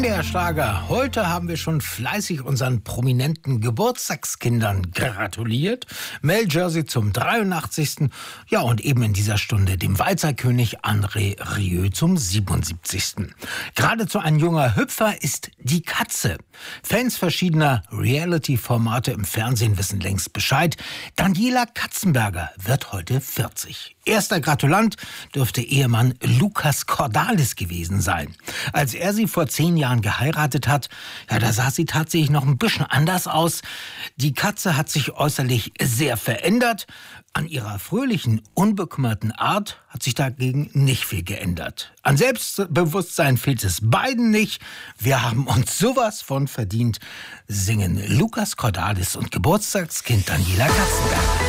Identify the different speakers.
Speaker 1: NDR Schlager. Heute haben wir schon fleißig unseren prominenten Geburtstagskindern gratuliert. Mel Jersey zum 83. Ja, und eben in dieser Stunde dem Walzerkönig André Rieu zum 77. Geradezu ein junger Hüpfer ist die Katze. Fans verschiedener Reality-Formate im Fernsehen wissen längst Bescheid. Daniela Katzenberger wird heute 40. Erster Gratulant dürfte Ehemann Lukas Cordalis gewesen sein. Als er sie vor 10 Jahren geheiratet hat, ja, da sah sie tatsächlich noch ein bisschen anders aus. Die Katze hat sich äußerlich sehr verändert. An ihrer fröhlichen, unbekümmerten Art hat sich dagegen nicht viel geändert. An Selbstbewusstsein fehlt es beiden nicht. Wir haben uns sowas von verdient, singen Lukas Cordalis und Geburtstagskind Daniela Katzenberger.